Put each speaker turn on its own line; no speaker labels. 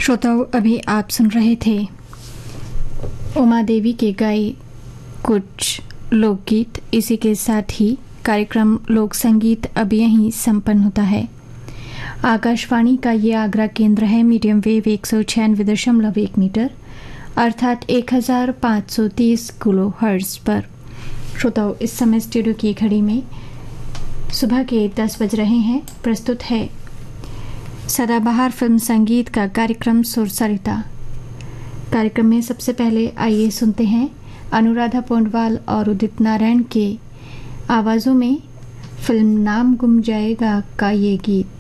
श्रोताओं, अभी आप सुन रहे थे उमा देवी के गाए कुछ लोकगीत। इसी के साथ ही कार्यक्रम लोक संगीत अब यहीं संपन्न होता है। आकाशवाणी का ये आगरा केंद्र है। मीडियम वेव 196.1 मीटर अर्थात 1530 किलो हर्ट्ज पर। श्रोताओं, इस समय स्टूडियो की घड़ी में सुबह के 10 बज रहे हैं। प्रस्तुत है सदाबहार फिल्म संगीत का कार्यक्रम सुर सरिता। कार्यक्रम में सबसे पहले आइए सुनते हैं अनुराधा पोंडवाल और उदित नारायण के आवाज़ों में फिल्म नाम गुम जाएगा का ये गीत।